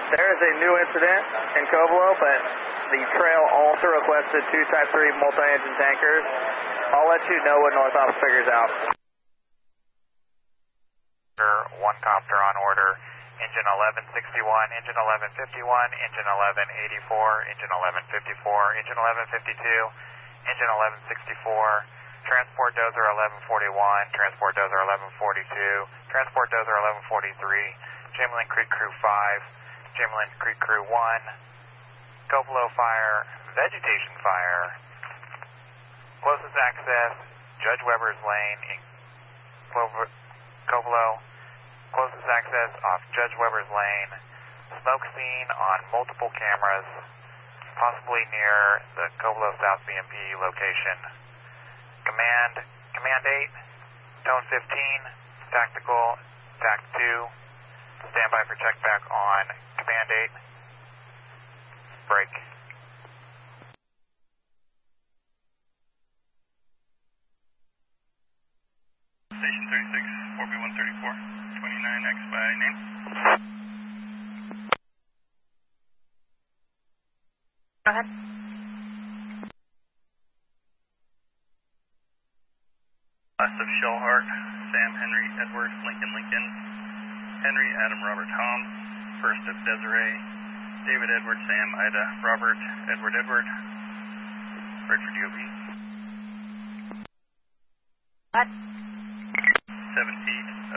There is a new incident in Covelo, but the trail also requested 2 Type 3 multi-engine tankers. I'll let you know when North Ops figures out. 1 copter on order. Engine 1161, engine 1151, engine 1184, engine 1154, engine 1152, engine 1164, transport dozer 1141, transport dozer 1142, transport dozer 1143, Jamelin Creek Crew 5, Jamelin Creek Crew 1, Covelo fire, vegetation fire, closest access, Judge Weber's Lane in Covelo, closest access off Judge Weber's Lane, smoke scene on multiple cameras, possibly near the Covelo South BMP location. Command 8, Tone 15, Tactical, TAC 2, stand by for check back on Command 8, break. Station 36, 4B134, 29X by name. Go ahead. Last of Shellhart, Sam Henry Edward Lincoln, Henry Adam Robert Tom, first of Desiree, David Edward Sam Ida Robert Edward, ready for DOB. What? 7 feet,